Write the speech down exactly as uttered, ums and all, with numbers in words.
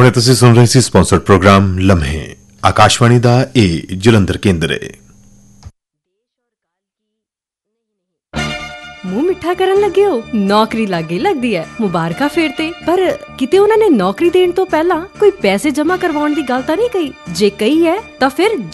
ਹੁਣੇ ਤੁਸੀਂ ਸੁਣ ਰਹੇ ਸੀ ਸਪਾਂਸਰਡ ਪ੍ਰੋਗਰਾਮ ਲਮਹੇ ਆਕਾਸ਼ਵਾਣੀ ਦਾ ਇਹ ਜਲੰਧਰ ਕੇਂਦਰ ਹੈ। ਮੂੰਹ ਮਿੱਠਾ ਕਰਨ ਲੱਗੇ ਹੋ, ਨੌਕਰੀ ਲੱਗ ਗਈ ਲੱਗਦੀ ਹੈ, ਮੁਬਾਰਕਾਂ ਫੇਰ ਤੇ। ਪਰ ਕਿਤੇ ਉਹਨਾਂ ਨੇ ਨੌਕਰੀ ਦੇਣ ਤੋਂ ਪਹਿਲਾਂ ਕੋਈ ਪੈਸੇ ਜਮ੍ਹਾਂ ਕਰਵਾਉਣ ਦੀ ਗੱਲ ਤਾਂ ਨਹੀਂ ਕਹੀ? ਜੇ ਕਹੀ ਹੈ ਤਾਂ ਫਿਰ